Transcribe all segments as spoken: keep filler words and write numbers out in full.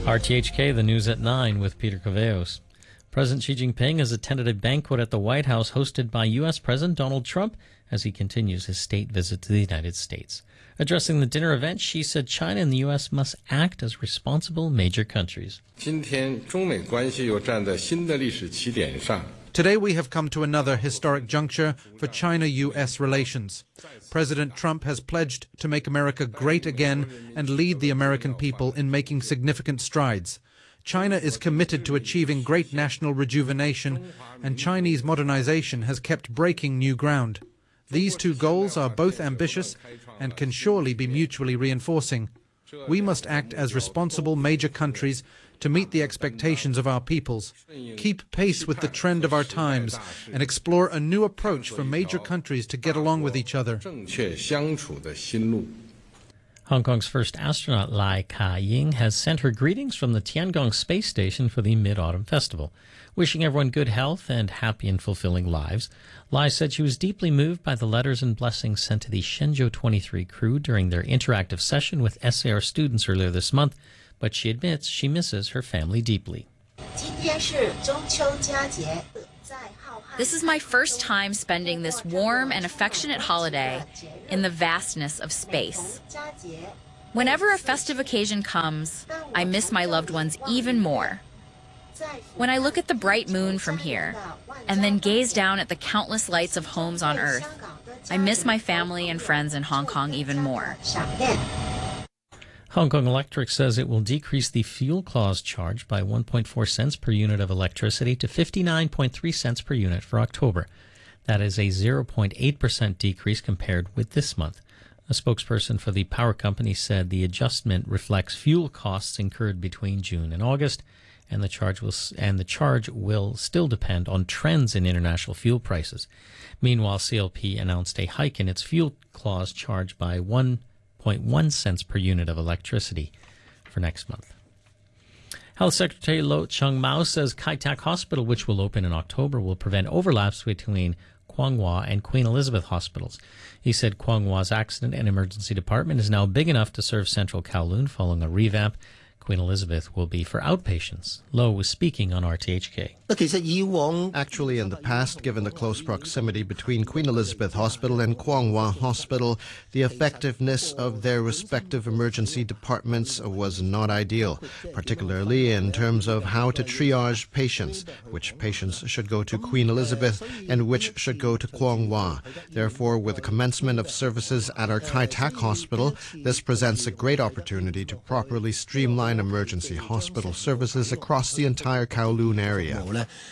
R T H K, the news at nine with Peter Caveos. President Xi Jinping has attended a banquet at the White House hosted by U S. President Donald Trump as he continues his state visit to the United States. Addressing the dinner event, Xi said China and the U S must act as responsible major countries. Today we have come to another historic juncture for China U S relations. President Trump has pledged to make America great again and lead the American people in making significant strides. China is committed to achieving great national rejuvenation, and Chinese modernization has kept breaking new ground. These two goals are both ambitious and can surely be mutually reinforcing. We must act as responsible major countries to meet the expectations of our peoples, keep pace with the trend of our times, and explore a new approach for major countries to get along with each other. Hong Kong's first astronaut, Lai Ka-ying, has sent her greetings from the Tiangong Space Station for the Mid-Autumn Festival. Wishing everyone good health and happy and fulfilling lives, Lai said she was deeply moved by the letters and blessings sent to the Shenzhou twenty-three crew during their interactive session with S A R students earlier this month, but she admits she misses her family deeply. This is my first time spending this warm and affectionate holiday in the vastness of space. Whenever a festive occasion comes, I miss my loved ones even more. When I look at the bright moon from here, and then gaze down at the countless lights of homes on Earth, I miss my family and friends in Hong Kong even more. Hong Kong Electric says it will decrease the fuel clause charge by one point four cents per unit of electricity to fifty-nine point three cents per unit for October. That is a zero point eight percent decrease compared with this month. A spokesperson for the power company said the adjustment reflects fuel costs incurred between June and August, and the charge will and the charge will still depend on trends in international fuel prices. Meanwhile, C L P announced a hike in its fuel clause charge by one zero point one cents per unit of electricity for next month. Health Secretary Lo Chung-Mao says Kai Tak Hospital, which will open in October, will prevent overlaps between Kwong Wah and Queen Elizabeth hospitals. He said Kwong Wah's accident and emergency department is now big enough to serve central Kowloon following a revamp. Queen Elizabeth will be for outpatients. Lo was speaking on R T H K. Actually, in the past, given the close proximity between Queen Elizabeth Hospital and Kwong Wah Hospital, the effectiveness of their respective emergency departments was not ideal, particularly in terms of how to triage patients, which patients should go to Queen Elizabeth and which should go to Kwong Wah. Therefore, with the commencement of services at our Kai Tak Hospital, this presents a great opportunity to properly streamline emergency hospital services across the entire Kowloon area.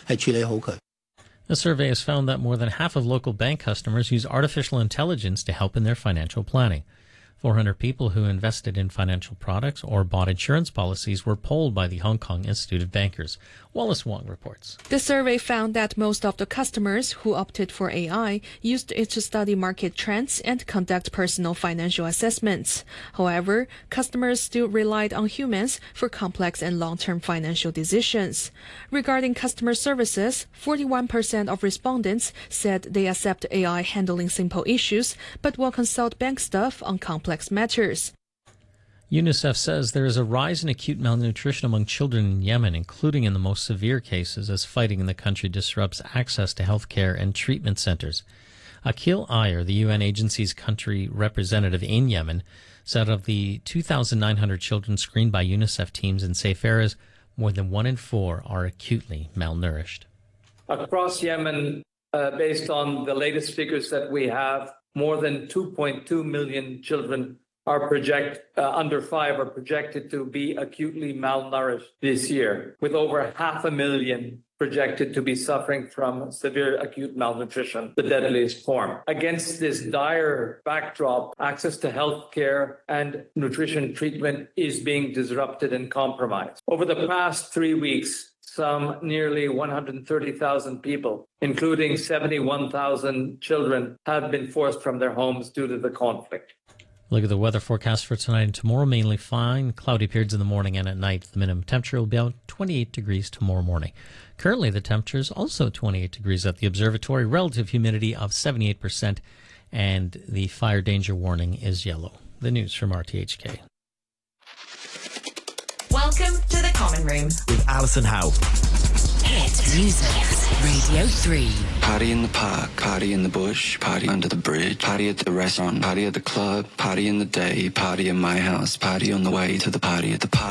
A survey has found that more than half of local bank customers use artificial intelligence to help in their financial planning. four hundred people who invested in financial products or bought insurance policies were polled by the Hong Kong Institute of Bankers. Wallace Wong reports. The survey found that most of the customers who opted for A I used it to study market trends and conduct personal financial assessments. However, customers still relied on humans for complex and long-term financial decisions. Regarding customer services, forty-one percent of respondents said they accept A I handling simple issues, but will consult bank staff on complex matters. UNICEF says there is a rise in acute malnutrition among children in Yemen, including in the most severe cases, as fighting in the country disrupts access to health care and treatment centers. Akil Ayer, the U N agency's country representative in Yemen, said of the two thousand nine hundred children screened by UNICEF teams in safe areas, more than one in four are acutely malnourished. Across Yemen, uh, based on the latest figures that we have, more than two point two million children are project uh, under five are projected to be acutely malnourished this year, with over half a million projected to be suffering from severe acute malnutrition, the deadliest form. Against this dire backdrop, access to health care and nutrition treatment is being disrupted and compromised. Over the past three weeks, some nearly one hundred thirty thousand people, including seventy-one thousand children, have been forced from their homes due to the conflict. Look at the weather forecast for tonight and tomorrow. Mainly fine. Cloudy periods in the morning and at night. The minimum temperature will be about twenty-eight degrees tomorrow morning. Currently, the temperature is also twenty-eight degrees at the observatory. Relative humidity of seventy-eight percent. And the fire danger warning is yellow. The news from R T H K. Welcome to the Common Room with Alison Howe. Hit music, Radio three. Party in the park, party in the bush, party under the bridge, party at the restaurant, party at the club, party in the day, party in my house, party on the way to the party at the park.